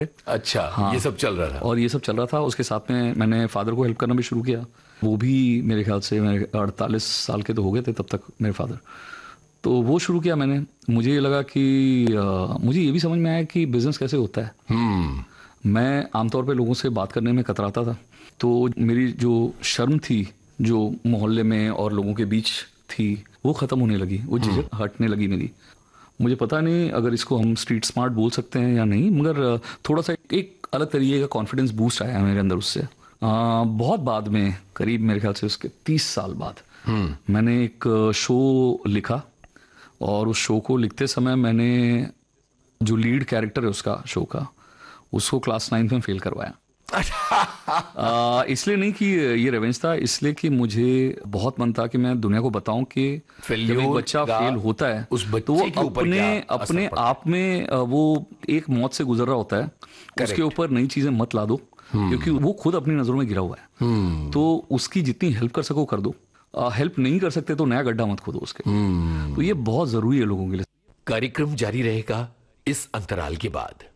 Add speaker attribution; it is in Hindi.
Speaker 1: अच्छा।
Speaker 2: हाँ,
Speaker 1: ये सब चल रहा था।
Speaker 2: और ये सब चल रहा था। उसके साथ में मैंने फादर को हेल्प करना भी शुरू किया। वो भी मेरे ख्याल से मेरे 48 साल के तो हो गए थे तब तक मेरे फादर। तो वो शुरू किया मैंने। मुझे ये लगा कि मुझे ये भी समझ में आया कि बिजनेस कैसे होता है।
Speaker 1: हम्म।
Speaker 2: मैं आमतौर पे लोगों से बात करने में कतराता था। तो मेरी जो शर्म थी, जो मोहल्ले में और लोगों के बीच थी, वो ख़त्म होने लगी, वो झिझक हटने लगी मेरी। मुझे पता नहीं अगर इसको हम स्ट्रीट स्मार्ट बोल सकते हैं या नहीं, मगर थोड़ा सा एक अलग तरीके का कॉन्फिडेंस बूस्ट आया मेरे अंदर उससे। बहुत बाद में, करीब मेरे ख्याल से उसके 30 साल बाद, मैंने एक शो लिखा। और उस शो को लिखते समय मैंने जो लीड कैरेक्टर है उसका, शो का, उसको क्लास 9 में फेल करवाया। इसलिए नहीं कि ये रेवेंज था, इसलिए कि मुझे बहुत मन था कि मैं दुनिया को बताऊं कि जब एक
Speaker 1: फेल्योर
Speaker 2: बच्चा
Speaker 1: का
Speaker 2: फेल होता है
Speaker 1: उस
Speaker 2: तो वो
Speaker 1: बच्चे के ऊपर
Speaker 2: अपने
Speaker 1: क्या असर
Speaker 2: अपने
Speaker 1: पड़ता है।
Speaker 2: आप में वो एक मौत से गुजर रहा होता है। उसके
Speaker 1: करेक्ट।
Speaker 2: ऊपर नई चीजें मत ला दो, क्योंकि वो खुद अपनी नजरों में गिरा हुआ है। तो उसकी जितनी हेल्प कर सको कर दो। हेल्प नहीं कर सकते तो नया गड्ढा मत खोदो उसके। तो ये बहुत जरूरी है लोगों के लिए।
Speaker 1: कार्यक्रम जारी रहेगा इस अंतराल के बाद।